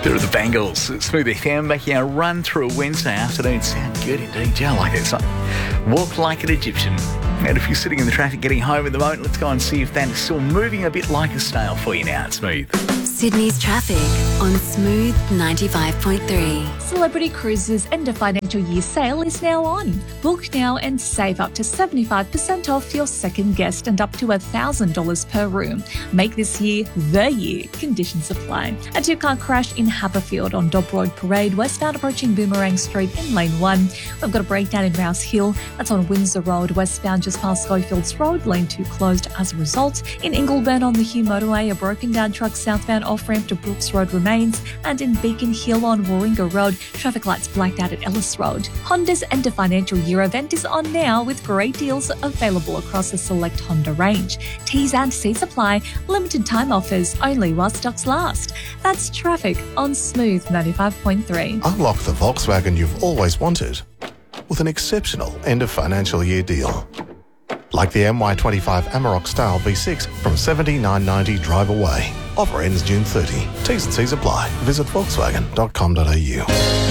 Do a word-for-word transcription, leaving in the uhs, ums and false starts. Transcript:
There are the Bangles. Smooth F M making a run through a Wednesday afternoon. Sound good indeed. Yeah, I like it. It's like walk like an Egyptian. And if you're sitting in the traffic getting home at the moment, let's go and see if that is still moving a bit like a snail for you now. It's Smooth. Sydney's traffic on Smooth ninety-five point three. Celebrity Cruises end of financial year sale is now on. Book now and save up to seventy-five percent off your second guest and up to one thousand dollars per room. Make this year the year. Conditions apply. A two-car crash in Haberfield on Dobb Road Parade, westbound approaching Boomerang Street in lane one. We've got a breakdown in Rouse Hill. That's on Windsor Road, westbound just past Schofields Road, lane two closed as a result. In Ingleburn on the Hugh Motorway, a broken down truck southbound off-ramp to Brooks Road remains. And in Beacon Hill on Warringah Road, traffic lights blacked out at Ellis Road. Honda's end of financial year event is on now with great deals available across a select Honda range. T's and C's apply. Limited time offers only while stocks last. That's traffic on Smooth ninety-five point three. Unlock the Volkswagen you've always wanted with an exceptional end of financial year deal. Like the M Y twenty-five Amarok Style V six from seventy-nine ninety drive away. Offer ends June thirtieth. T's and C's apply. Visit volkswagen dot com dot a u.